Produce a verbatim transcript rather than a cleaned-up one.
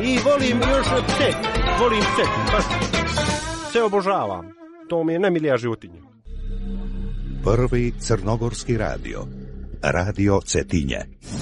I volim još pse. Volim pse. Baš pse obožavam. To mi je najmilija životinja. Prvi crnogorski radio. Radio Cetinje.